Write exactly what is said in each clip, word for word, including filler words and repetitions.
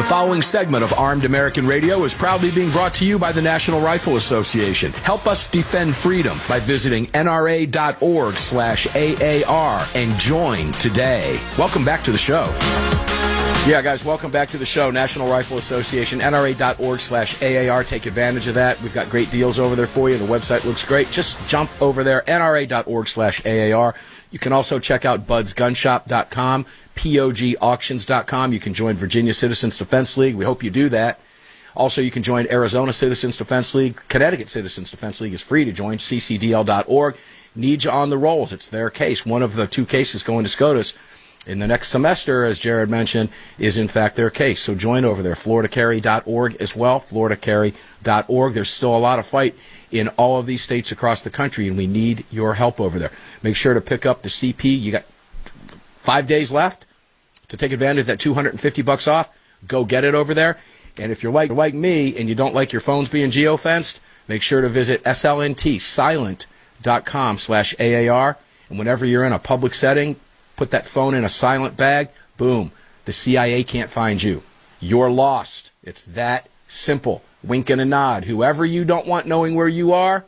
following segment of Armed American Radio is proudly being brought to you by the National Rifle Association. Help us defend freedom by visiting N R A dot org slash A A R and join today. Welcome back to the show. Yeah, guys, welcome back to the show. National Rifle Association, N R A dot org slash A A R. Take advantage of that. We've got great deals over there for you. The website looks great. Just jump over there, N R A dot org slash A A R. You can also check out buds gun shop dot com, P O G auctions dot com. You can join Virginia Citizens Defense League. We hope you do that. Also, you can join Arizona Citizens Defense League. Connecticut Citizens Defense League is free to join, C C D L dot org. Need you on the rolls. It's their case. One of the two cases going to SCOTUS in the next semester, as Jared mentioned, is in fact their case. So join over there, Florida Carry dot org as well, Florida Carry dot org. There's still a lot of fight in all of these states across the country, and we need your help over there. Make sure to pick up the C P. You got five days left to take advantage of that two hundred fifty bucks off. Go get it over there. And if you're like, like me and you don't like your phones being geofenced, make sure to visit S L N T silent dot com slash A A R. And whenever you're in a public setting, put that phone in a silent bag. Boom. The C I A can't find you. You're lost. It's that simple. Wink and a nod. Whoever you don't want knowing where you are,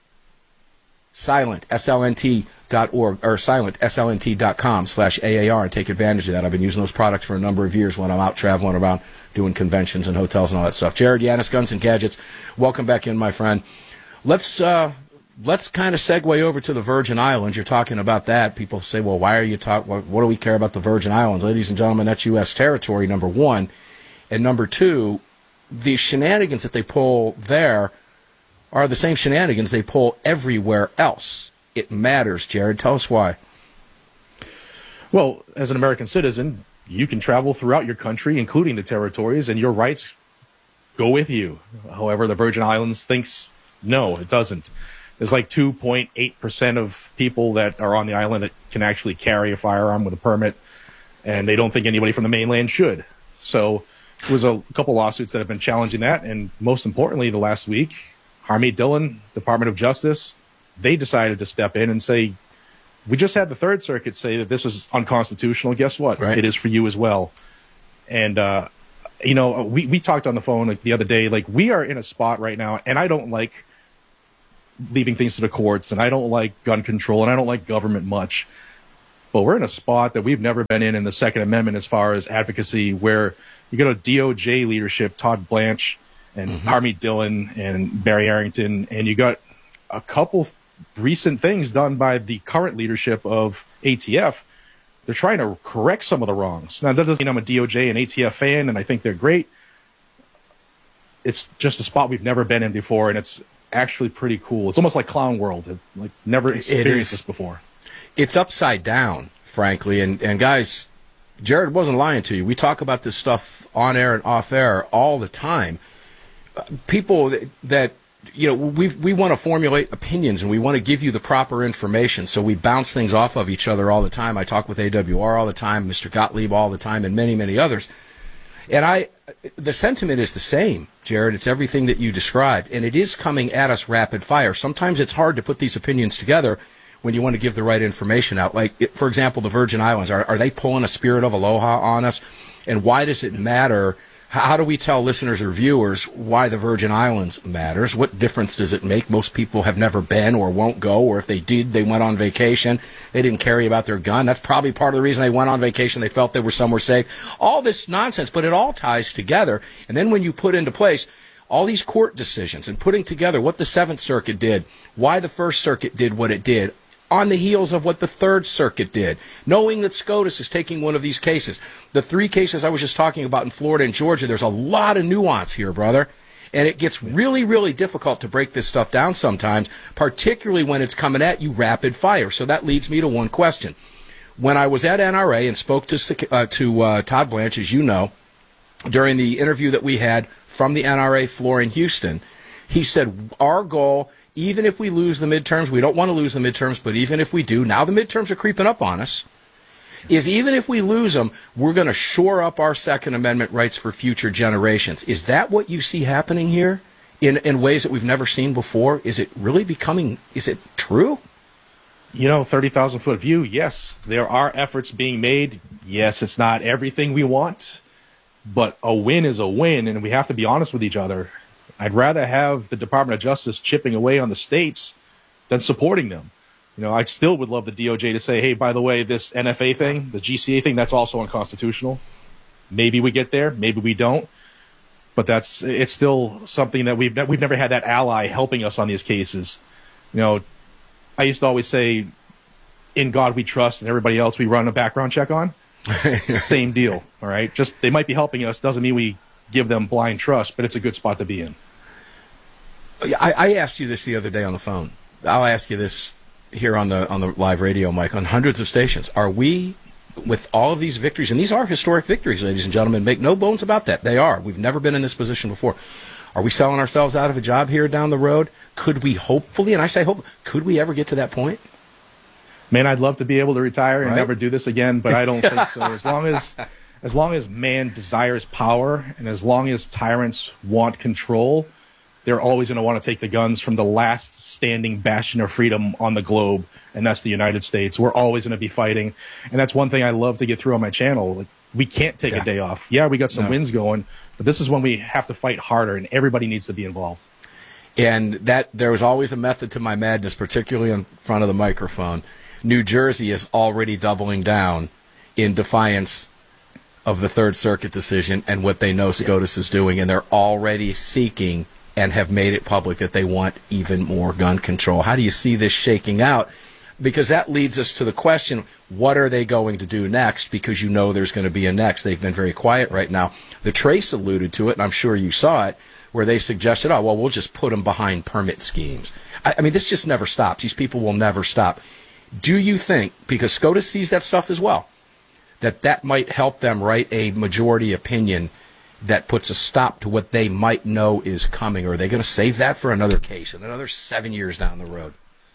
silent, S L N T dot org, or silent, S L N T dot com slash A A R, and take advantage of that. I've been using those products for a number of years when I'm out traveling around doing conventions and hotels and all that stuff. Jared Yanis, Guns and Gadgets, welcome back in, my friend. Let's uh, let's kind of segue over to the Virgin Islands. You're talking about that. People say, well, why are you talking? What, what do we care about the Virgin Islands? Ladies and gentlemen, that's U S territory, number one. And number two, the shenanigans that they pull there are the same shenanigans they pull everywhere else. It matters, Jared. Tell us why. Well, as an American citizen, you can travel throughout your country, including the territories, and your rights go with you. However, the Virgin Islands thinks, no, it doesn't. There's like two point eight percent of people that are on the island that can actually carry a firearm with a permit, and they don't think anybody from the mainland should. So there was a couple lawsuits that have been challenging that, and most importantly, the last week, Harmeet Dillon, Department of Justice, they decided to step in and say, we just had the Third Circuit say that this is unconstitutional. Guess what? Right. It is for you as well. And, uh, you know, we, we talked on the phone like the other day, like we are in a spot right now, and I don't like leaving things to the courts, and I don't like gun control, and I don't like government much. But we're in a spot that we've never been in in the Second Amendment as far as advocacy, where you got a D O J leadership, Todd Blanche and mm-hmm. Harmeet Dillon and Barry Arrington, and you got a couple recent things done by the current leadership of A T F. They're trying to correct some of the wrongs. Now, that doesn't mean I'm a D O J and A T F fan, and I think they're great. It's just a spot we've never been in before, and it's actually pretty cool. It's almost like Clown World. I've, like, never experienced this before. It's upside down, frankly. And, and guys, Jared wasn't lying to you. We talk about this stuff on air and off air all the time. Uh, people that, that you know, we we want to formulate opinions, and we want to give you the proper information, so we bounce things off of each other all the time. I talk with A W R all the time, Mister Gottlieb all the time, and many, many others. And I, the sentiment is the same, Jared. It's everything that you described, and it is coming at us rapid fire. Sometimes it's hard to put these opinions together when you want to give the right information out. Like, for example, the Virgin Islands, are, are they pulling a spirit of aloha on us? And why does it matter? How do we tell listeners or viewers why the Virgin Islands matters? What difference does it make? Most people have never been or won't go, or if they did, they went on vacation. They didn't carry about their gun. That's probably part of the reason they went on vacation. They felt they were somewhere safe. All this nonsense, but it all ties together. And then when you put into place all these court decisions and putting together what the Seventh Circuit did, why the First Circuit did what it did, on the heels of what the Third Circuit did, knowing that SCOTUS is taking one of these cases. The three cases I was just talking about in Florida and Georgia, there's a lot of nuance here, brother. And it gets really, really difficult to break this stuff down sometimes, particularly when it's coming at you rapid fire. So that leads me to one question. When I was at N R A and spoke to, uh, to uh, Todd Blanche, as you know, during the interview that we had from the N R A floor in Houston, he said, our goal, even if we lose the midterms, we don't want to lose the midterms, but even if we do, now the midterms are creeping up on us, is even if we lose them, we're going to shore up our Second Amendment rights for future generations. Is that what you see happening here in, in ways that we've never seen before? Is it really becoming, is it true? You know, thirty thousand foot view, yes. There are efforts being made. Yes, it's not everything we want. but a win is a win, and we have to be honest with each other. I'd rather have the Department of Justice chipping away on the states than supporting them. You know, I still would love the D O J to say, hey, by the way, this N F A thing, the G C A thing, that's also unconstitutional. Maybe we get there, maybe we don't. But that's it's still something that we've we've never had that ally helping us on these cases. You know, I used to always say, in God we trust, and everybody else we run a background check on. Same deal, all right? Just they might be helping us, doesn't mean we give them blind trust, but it's a good spot to be in. I, I asked you this the other day on the phone. I'll ask you this here on the on the live radio, Mike, on hundreds of stations. Are we, with all of these victories, and these are historic victories, ladies and gentlemen, make no bones about that. They are. We've never been in this position before. Are we selling ourselves out of a job here down the road? Could we hopefully, and I say hope, could we ever get to that point? Man, I'd love to be able to retire and right? never do this again, but I don't think so. As long as, as long as man desires power, and as long as tyrants want control, they're always going to want to take the guns from the last standing bastion of freedom on the globe, and that's the United States. We're always going to be fighting, and that's one thing I love to get through on my channel. Like, we can't take yeah. a day off. Yeah, we got some no. wins going, but this is when we have to fight harder, and everybody needs to be involved. And that there was always a method to my madness, particularly in front of the microphone. New Jersey is already doubling down in defiance of the Third Circuit decision and what they know SCOTUS is doing, and they're already seeking and have made it public that they want even more gun control. How do you see this shaking out? Because that leads us to the question, what are they going to do next? Because you know there's going to be a next. They've been very quiet right now. The Trace alluded to it, and I'm sure you saw it, where they suggested, oh, well, we'll just put them behind permit schemes. I, I mean, this just never stops. These people will never stop. Do you think, because SCOTUS sees that stuff as well, that that might help them write a majority opinion that puts a stop to what they might know is coming? Or are they going to save that for another case and another seven years down the road?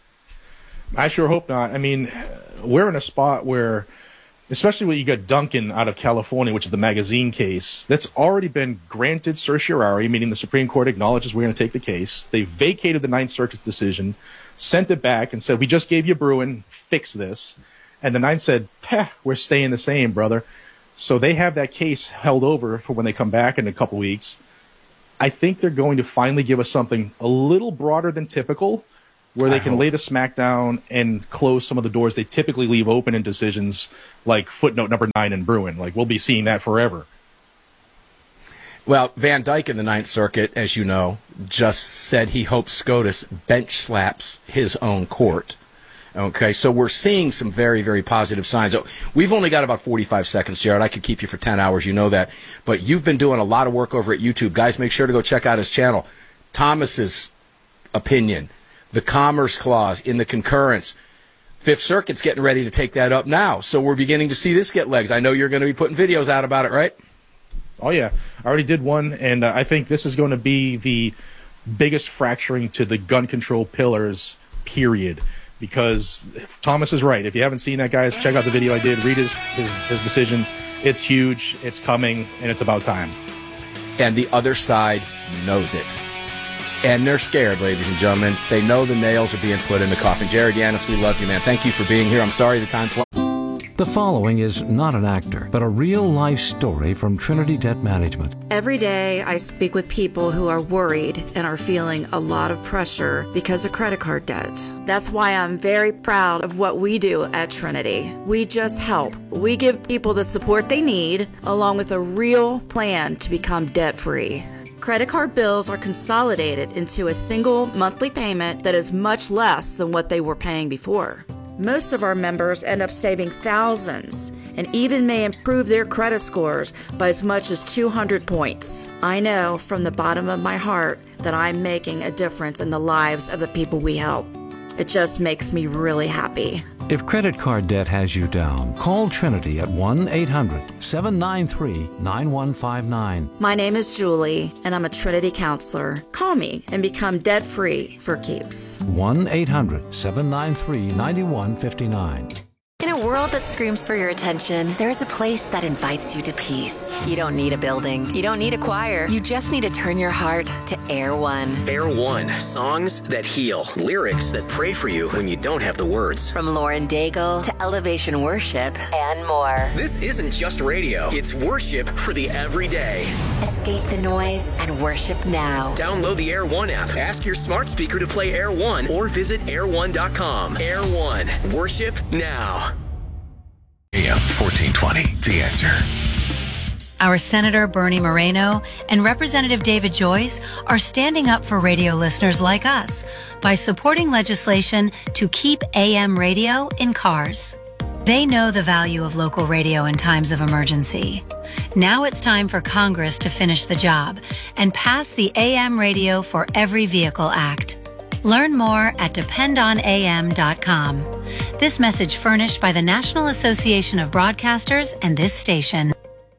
I sure hope not. I mean, we're in a spot where, especially when you got Duncan out of California, which is the magazine case, that's already been granted certiorari, meaning the Supreme Court acknowledges we're going to take the case. They vacated the Ninth Circuit's decision, sent it back, and said, we just gave you Bruin, fix this. And the Ninth said, Peh, we're staying the same, brother. So they have that case held over for when they come back in a couple weeks. I think they're going to finally give us something a little broader than typical, where they I can hope. lay the smack down and close some of the doors they typically leave open in decisions like footnote number nine in Bruin. Like, we'll be seeing that forever. Well, Van Dyke in the Ninth Circuit, as you know, just said he hopes SCOTUS bench slaps his own court. Okay, so we're seeing some very, very positive signs. We've only got about forty-five seconds, Jared. I could keep you for ten hours, you know that. But you've been doing a lot of work over at YouTube. Guys, make sure to go check out his channel. Thomas's opinion, the Commerce Clause in the concurrence. Fifth Circuit's getting ready to take that up now. So we're beginning to see this get legs. I know you're going to be putting videos out about it, right? Oh, yeah. I already did one, and uh, I think this is going to be the biggest fracturing to the gun control pillars, period. Because Thomas is right. If you haven't seen that, guys, check out the video I did. Read his, his, his decision. It's huge, it's coming, and it's about time. And the other side knows it. And they're scared, ladies and gentlemen. They know the nails are being put in the coffin. Jared Yanis, we love you, man. Thank you for being here. I'm sorry the time flies. The following is not an actor, but a real-life story from Trinity Debt Management. Every day I speak with people who are worried and are feeling a lot of pressure because of credit card debt. That's why I'm very proud of what we do at Trinity. We just help. We give people the support they need, along with a real plan to become debt-free. Credit card bills are consolidated into a single monthly payment that is much less than what they were paying before. Most of our members end up saving thousands and even may improve their credit scores by as much as two hundred points. I know from the bottom of my heart that I'm making a difference in the lives of the people we help. It just makes me really happy. If credit card debt has you down, call Trinity at one eight hundred seven nine three nine one five nine. My name is Julie, and I'm a Trinity counselor. Call me and become debt-free for keeps. one eight hundred seven nine three nine one five nine. In a world world that screams for your attention, there's a place that invites you to peace. You don't need a building. You don't need a choir. You just need to turn your heart to Air One. Air One. Songs that heal. Lyrics that pray for you when you don't have the words. From Lauren Daigle to Elevation Worship and more. This isn't just radio. It's worship for the everyday. Escape the noise and worship now. Download the Air One app. Ask your smart speaker to play Air One or visit air one dot com. Air One. Worship now. A M fourteen twenty, The Answer. Our Senator Bernie Moreno and Representative David Joyce are standing up for radio listeners like us by supporting legislation to keep A M radio in cars. They know the value of local radio in times of emergency. Now it's time for Congress to finish the job and pass the A M Radio for Every Vehicle Act. Learn more at depend on A M dot com. This message furnished by the National Association of Broadcasters and this station.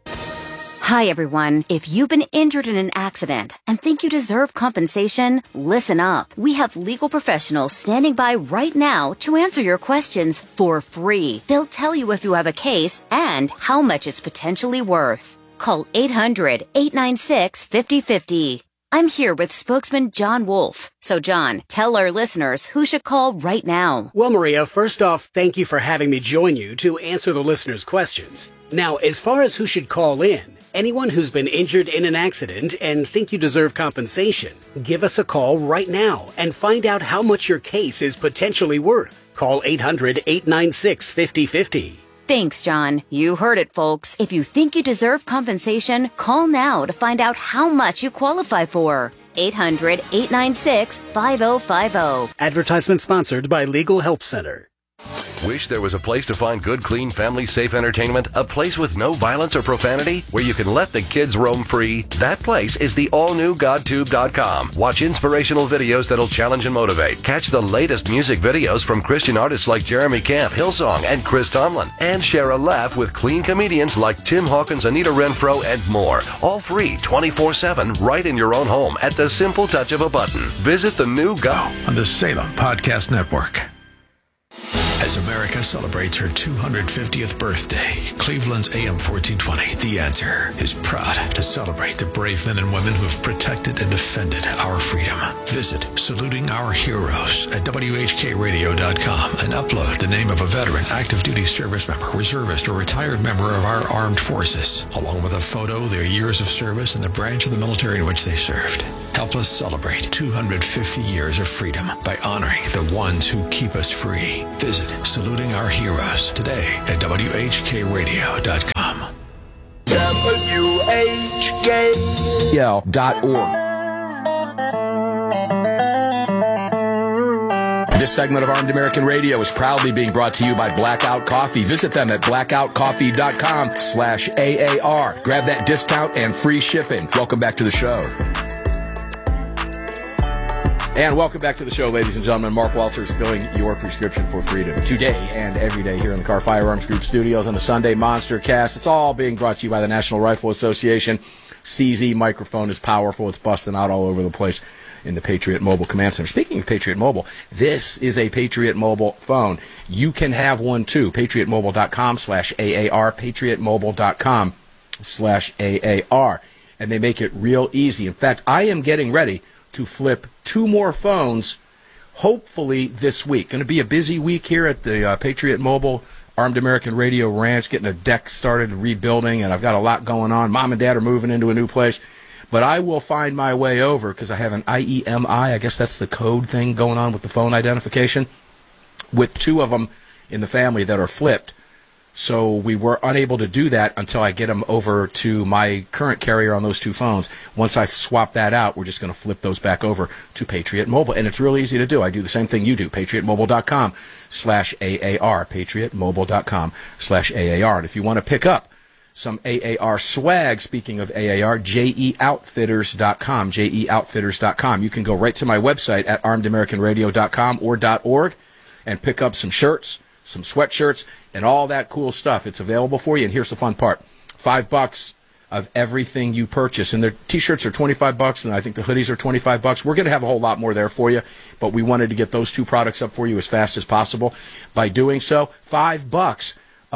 Hi, everyone. If you've been injured in an accident and think you deserve compensation, listen up. We have legal professionals standing by right now to answer your questions for free. They'll tell you if you have a case and how much it's potentially worth. Call eight hundred, eight nine six, five oh five oh. I'm here with spokesman John Wolf. So, John, tell our listeners who should call right now. Well, Maria, first off, thank you for having me join you to answer the listeners' questions. Now, as far as who should call in, anyone who's been injured in an accident and think you deserve compensation, give us a call right now and find out how much your case is potentially worth. Call eight hundred, eight nine six, five oh five oh. Thanks, John. You heard it, folks. If you think you deserve compensation, call now to find out how much you qualify for. eight hundred, eight nine six, five oh five oh. Advertisement sponsored by Legal Help Center. Wish there was a place to find good, clean, family-safe entertainment? A place with no violence or profanity? Where you can let the kids roam free? That place is the all-new God Tube dot com. Watch inspirational videos that'll challenge and motivate. Catch the latest music videos from Christian artists like Jeremy Camp, Hillsong, and Chris Tomlin. And share a laugh with clean comedians like Tim Hawkins, Anita Renfro, and more. All free twenty-four seven right in your own home at the simple touch of a button. Visit the new God on the Salem Podcast Network. As America celebrates her two hundred fiftieth birthday, Cleveland's A M fourteen twenty, The Answer, is proud to celebrate the brave men and women who have protected and defended our freedom. Visit Saluting Our Heroes at W H K radio dot com and upload the name of a veteran, active duty service member, reservist, or retired member of our armed forces, along with a photo, their years of service, and the branch of the military in which they served. Help us celebrate two hundred fifty years of freedom by honoring the ones who keep us free. Visit Saluting Our Heroes today at W H K radio dot com. W H K dot org. This segment of Armed American Radio is proudly being brought to you by Blackout Coffee. Visit them at blackout coffee dot com slash A A R. Grab that discount and free shipping. Welcome back to the show. And welcome back to the show, ladies and gentlemen. Mark Walters filling your prescription for freedom today and every day here in the Car Firearms Group studios on the Sunday Monster Cast. It's all being brought to you by the National Rifle Association. C Z microphone is powerful. It's busting out all over the place in the Patriot Mobile Command Center. Speaking of Patriot Mobile, this is a Patriot Mobile phone. You can have one too. patriot mobile dot com slash A A R. patriot mobile dot com slash A A R. And they make it real easy. In fact, I am getting ready to flip two more phones, hopefully this week. Going to be a busy week here at the uh, Patriot Mobile Armed American Radio Ranch, getting a deck started, rebuilding, and I've got a lot going on. Mom and Dad are moving into a new place. But I will find my way over because I have an I E M I, I guess that's the code thing going on with the phone identification, with two of them in the family that are flipped. So we were unable to do that until I get them over to my current carrier on those two phones. Once I swap that out, we're just going to flip those back over to Patriot Mobile. And it's really easy to do. I do the same thing you do. patriot mobile dot com slash A A R. patriot mobile dot com slash A A R. And if you want to pick up some A A R swag, speaking of A A R, J E outfitters dot com. J E outfitters dot com. You can go right to my website at armed american radio dot com or .org and pick up some shirts, some sweatshirts, and all that cool stuff. It's available for you, and here's the fun part. Five bucks of everything you purchase. And their T-shirts are twenty-five bucks, and I think the hoodies are twenty-five bucks. We're going to have a whole lot more there for you, but we wanted to get those two products up for you as fast as possible. By doing so, five bucks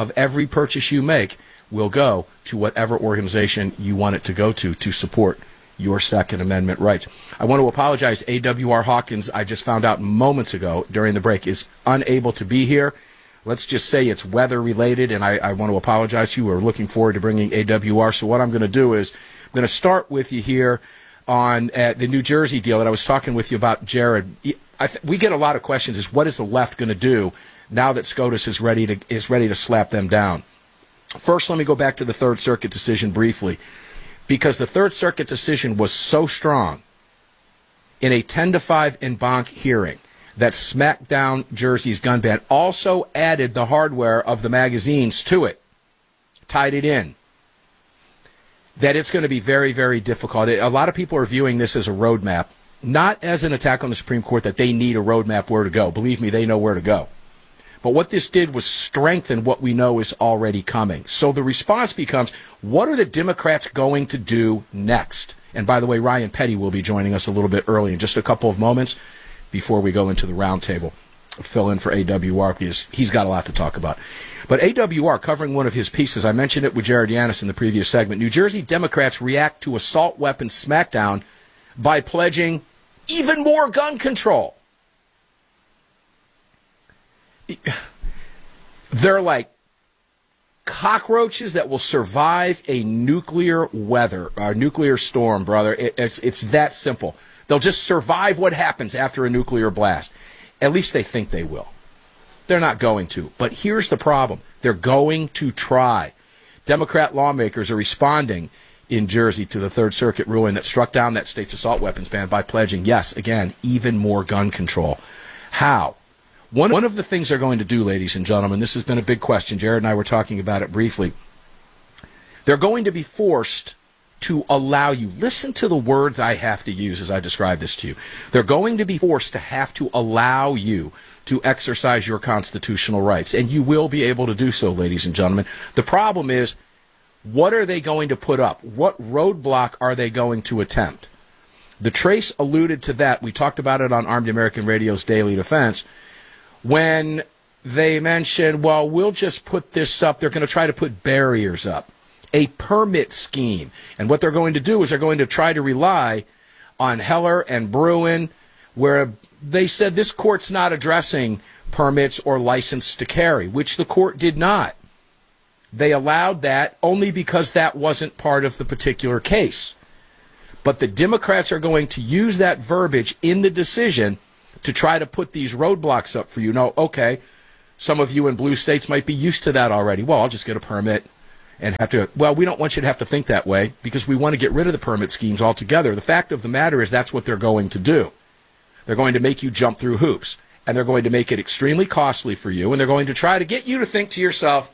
of every purchase you make will go to whatever organization you want it to go to to support your Second Amendment rights. I want to apologize. A W R Hawkins, I just found out moments ago during the break, is unable to be here. Let's just say it's weather-related, and I, I want to apologize to you. We're looking forward to bringing A W R. So what I'm going to do is I'm going to start with you here on uh, the New Jersey deal that I was talking with you about, Jared. I th- we get a lot of questions is what is the left going to do now that SCOTUS is ready to is ready to slap them down? First, let me go back to the Third Circuit decision briefly, because the Third Circuit decision was so strong in a ten to five en banc hearing that smacked down Jersey's gun ban, also added the hardware of the magazines to it, tied it in, that it's going to be very, very difficult. A lot of people are viewing this as a roadmap, not as an attack on the Supreme Court that they need a roadmap where to go. Believe me, they know where to go. But what this did was strengthen what we know is already coming. So the response becomes, what are the Democrats going to do next? And by the way, Ryan Petty will be joining us a little bit early in just a couple of moments before we go into the roundtable. Fill in for A W R because he's got a lot to talk about. But A W R, covering one of his pieces, I mentioned it with Jared Yanis in the previous segment, New Jersey Democrats react to assault weapon smackdown by pledging even more gun control. They're like cockroaches that will survive a nuclear weather, a nuclear storm, brother. It, it's it's that simple. They'll just survive what happens after a nuclear blast. At least they think they will. They're not going to. But here's the problem. They're going to try. Democrat lawmakers are responding in Jersey to the Third Circuit ruling that struck down that state's assault weapons ban by pledging, yes, again, even more gun control. How? One, one of the things they're going to do, ladies and gentlemen, this has been a big question. Jared and I were talking about it briefly. They're going to be forced to allow you, listen to the words I have to use as I describe this to you. They're going to be forced to have to allow you to exercise your constitutional rights. And you will be able to do so, ladies and gentlemen. The problem is, what are they going to put up? What roadblock are they going to attempt? The Trace alluded to that. We talked about it on Armed American Radio's Daily Defense. When they mentioned, well, we'll just put this up. They're going to try to put barriers up. A permit scheme. And what they're going to do is they're going to try to rely on Heller and Bruin, where they said this court's not addressing permits or license to carry, which the court did not. They allowed that only because that wasn't part of the particular case. But the Democrats are going to use that verbiage in the decision to try to put these roadblocks up for you. Now, okay, some of you in blue states might be used to that already. Well, I'll just get a permit and have to, well, we don't want you to have to think that way because we want to get rid of the permit schemes altogether. The fact of the matter is that's what they're going to do. They're going to make you jump through hoops, and they're going to make it extremely costly for you, and they're going to try to get you to think to yourself,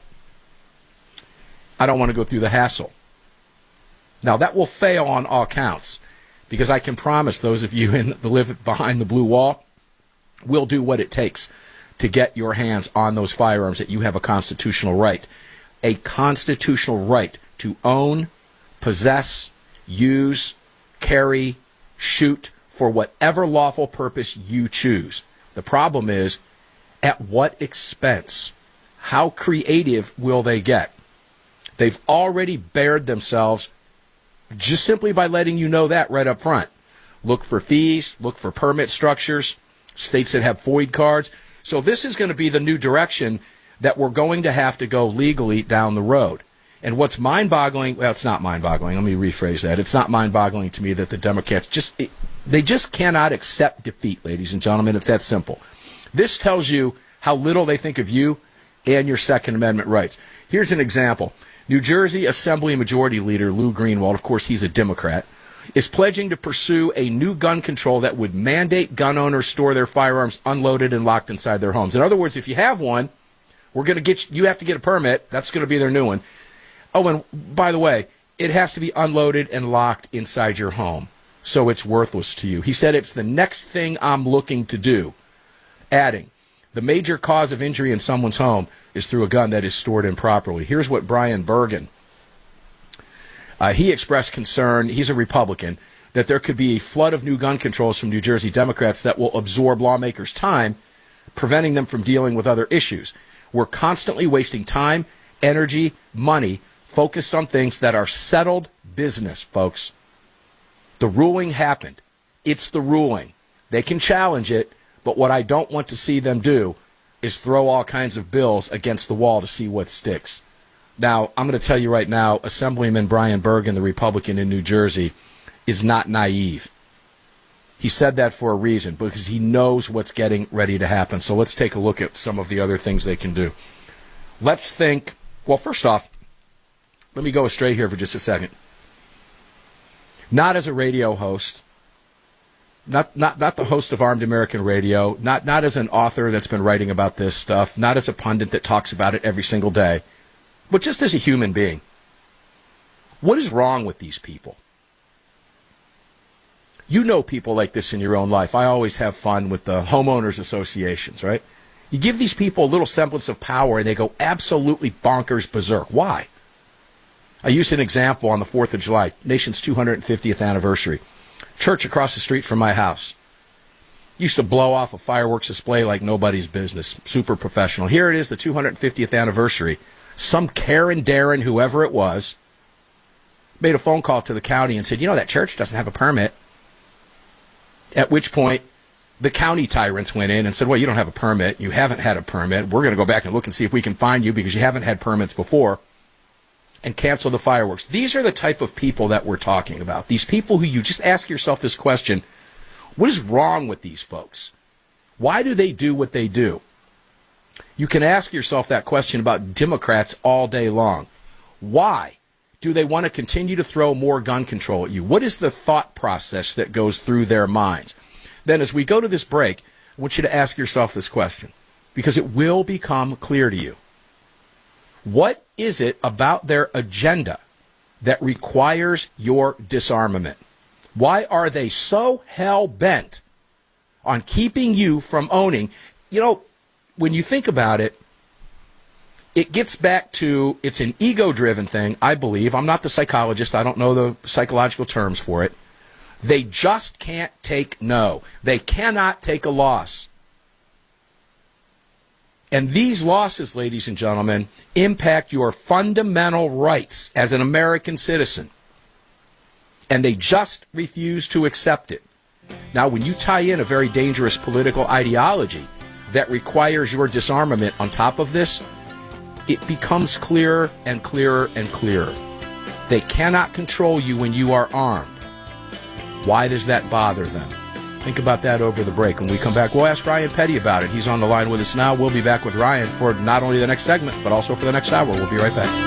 I don't want to go through the hassle. Now, that will fail on all counts because I can promise those of you in the live behind the blue wall will do what it takes to get your hands on those firearms that you have a constitutional right. A constitutional right to own, possess, use, carry, shoot for whatever lawful purpose you choose. The problem is, at what expense? How creative will they get? They've already bared themselves just simply by letting you know that right up front. Look for fees, look for permit structures, states that have void cards. So this is going to be the new direction that we're going to have to go legally down the road. And what's mind-boggling, well, it's not mind-boggling. Let me rephrase that. It's not mind-boggling to me that the Democrats just, they just cannot accept defeat, ladies and gentlemen. It's that simple. This tells you how little they think of you and your Second Amendment rights. Here's an example. New Jersey Assembly Majority Leader Lou Greenwald, of course he's a Democrat, is pledging to pursue a new gun control that would mandate gun owners store their firearms unloaded and locked inside their homes. In other words, if you have one, we're going to get you, you have to get a permit. That's going to be their new one. Oh, and by the way, it has to be unloaded and locked inside your home, so it's worthless to you. He said it's the next thing I'm looking to do, adding, the major cause of injury in someone's home is through a gun that is stored improperly. Here's what Brian Bergen, uh, he expressed concern, he's a Republican, that there could be a flood of new gun controls from New Jersey Democrats that will absorb lawmakers' time, preventing them from dealing with other issues. We're constantly wasting time energy, money focused on things that are settled business, folks. The ruling happened. It's the ruling. They can challenge it, but what I don't want to see them do is throw all kinds of bills against the wall to see what sticks. Now, I'm going to tell you right now, Assemblyman Brian Bergen, the Republican in New Jersey, is not naive. He said that for a reason, because he knows what's getting ready to happen. So let's take a look at some of the other things they can do. Let's think, well, first off, let me go astray here for just a second. Not as a radio host, not not not the host of Armed American Radio, not not as an author that's been writing about this stuff, not as a pundit that talks about it every single day, but just as a human being. What is wrong with these people? You know people like this in your own life. I always have fun with the homeowners associations, right? You give these people a little semblance of power and they go absolutely bonkers berserk. Why? I used an example on the fourth of July, nation's two hundred fiftieth anniversary. Church across the street from my house. Used to blow off a fireworks display like nobody's business. Super professional. Here it is, the two hundred fiftieth anniversary. Some Karen, Darren, whoever it was, made a phone call to the county and said, you know, that church doesn't have a permit. At which point, the county tyrants went in and said, well, you don't have a permit. You haven't had a permit. We're going to go back and look and see if we can find you because you haven't had permits before. And cancel the fireworks. These are the type of people that we're talking about. These people who you just ask yourself this question, what is wrong with these folks? Why do they do what they do? You can ask yourself that question about Democrats all day long. Why do they want to continue to throw more gun control at you? What is the thought process that goes through their minds? Then as we go to this break, I want you to ask yourself this question because it will become clear to you. What is it about their agenda that requires your disarmament? Why are they so hell-bent on keeping you from owning? You know, when you think about it, it gets back to, it's an ego-driven thing, I believe. I'm not the psychologist. I don't know the psychological terms for it. They just can't take no. They cannot take a loss. And these losses, ladies and gentlemen, impact your fundamental rights as an American citizen. And they just refuse to accept it. Now, when you tie in a very dangerous political ideology that requires your disarmament on top of this, it becomes clearer and clearer and clearer. They cannot control you when you are armed. Why does that bother them? Think about that over the break. When we come back, we'll ask Ryan Petty about it. He's on the line with us now. We'll be back with Ryan for not only the next segment, but also for the next hour. We'll be right back.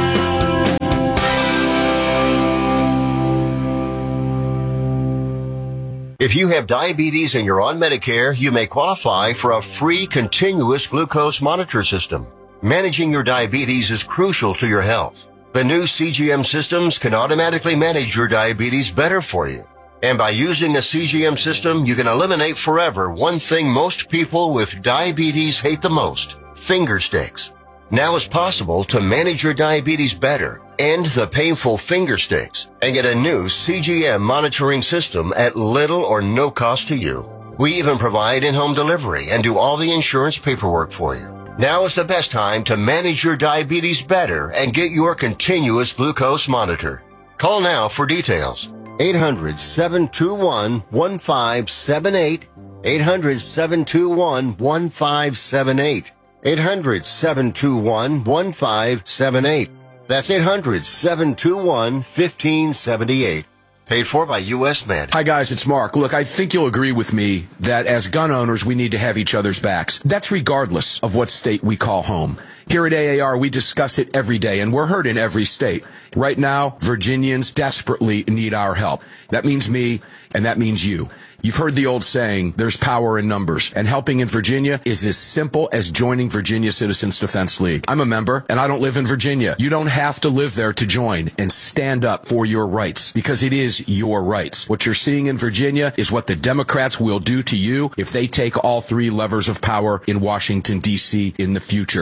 If you have diabetes and you're on Medicare, you may qualify for a free continuous glucose monitor system. Managing your diabetes is crucial to your health. The new C G M systems can automatically manage your diabetes better for you. And by using a C G M system, you can eliminate forever one thing most people with diabetes hate the most, finger sticks. Now it's possible to manage your diabetes better, end the painful finger sticks, and get a new C G M monitoring system at little or no cost to you. We even provide in-home delivery and do all the insurance paperwork for you. Now is the best time to manage your diabetes better and get your continuous glucose monitor. Call now for details. eight hundred, seven two one, one five seven eight. eight hundred, seven two one, one five seven eight. eight hundred, seven two one, one five seven eight. That's eight hundred, seven two one, one five seven eight. Paid for by U S Med. Hi, guys. It's Mark. Look, I think you'll agree with me that as gun owners, we need to have each other's backs. That's regardless of what state we call home. Here at A A R, we discuss it every day, and we're heard in every state. Right now, Virginians desperately need our help. That means me, and that means you. You've heard the old saying, there's power in numbers, and helping in Virginia is as simple as joining Virginia Citizens Defense League. I'm a member, and I don't live in Virginia. You don't have to live there to join and stand up for your rights, because it is your rights. What you're seeing in Virginia is what the Democrats will do to you if they take all three levers of power in Washington, D C in the future, and it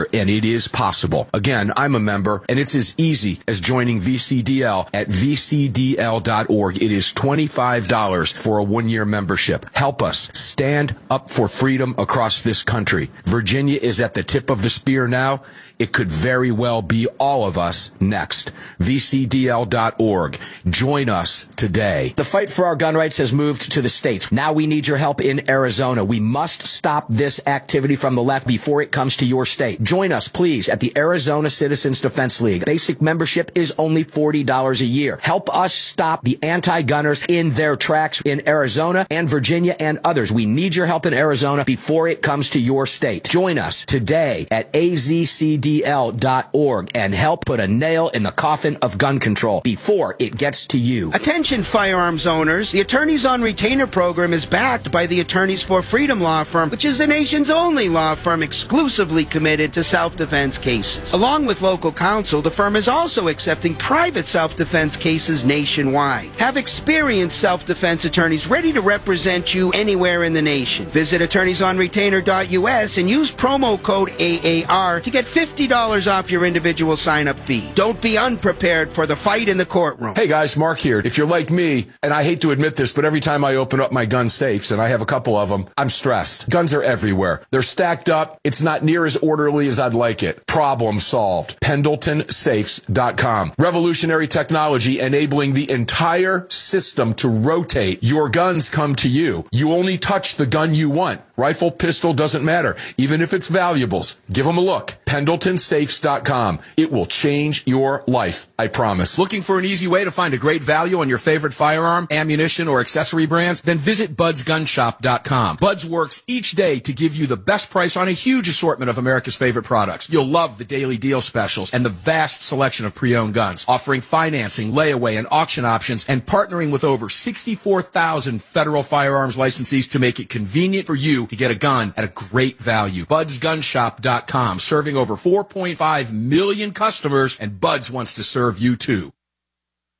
is possible. Again, I'm a member, and it's as easy as joining V C D L at V C D L dot org. It is twenty-five dollars for a one-year membership. Help us stand up for freedom across this country. Virginia is at the tip of the spear now. It could very well be all of us next. V C D L dot org. Join us today. The fight for our gun rights has moved to the states. Now we need your help in Arizona. We must stop this activity from the left before it comes to your state. Join us, please, at the Arizona Citizens Defense League. Basic membership is only forty dollars a year. Help us stop the anti-gunners in their tracks in Arizona and Virginia and others. We need your help in Arizona before it comes to your state. Join us today at A Z C D L dot org and help put a nail in the coffin of gun control before it gets to you. Attention firearms owners. The Attorneys on Retainer program is backed by the Attorneys for Freedom law firm, which is the nation's only law firm exclusively committed to self-defense cases. Along with local counsel, the firm is also accepting private self-defense cases nationwide. Have experienced self-defense attorneys ready to represent you anywhere in the nation. Visit attorneys on retainer dot U S and use promo code A A R to get fifty dollars off your individual sign-up fee. Don't be unprepared for the fight in the courtroom. Hey guys, Mark here. If you're like me, and I hate to admit this, but every time I open up my gun safes, and I have a couple of them, I'm stressed. Guns are everywhere. They're stacked up. It's not near as orderly as I'd like it. Problem solved. Pendleton Safes dot com. Revolutionary technology enabling the entire system to rotate. Your guns come to you. You only touch the gun you want. Rifle, pistol, doesn't matter. Even if it's valuables, give them a look. Pendleton Safes dot com. It will change your life, I promise. Looking for an easy way to find a great value on your favorite firearm, ammunition, or accessory brands? Then visit Buds Gun Shop dot com. Buds works each day to give you the best price on a huge assortment of America's favorite products. You'll love the daily deal specials and the vast selection of pre-owned guns, offering financing, layaway, and auction options, and partnering with over sixty-four thousand federal firearms licensees to make it convenient for you to get a gun at a great value. Buds Gun Shop dot com, serving over four point five million customers, and Buds wants to serve you too.